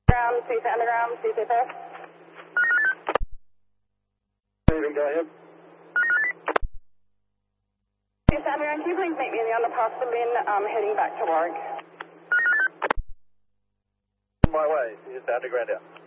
Ground, Tuesday Underground, Tuesday First. Moving, go ahead. Tuesday Underground, can you please meet me in the underpass for Lynn, heading back to Warwick? On my way, Tuesday Underground out.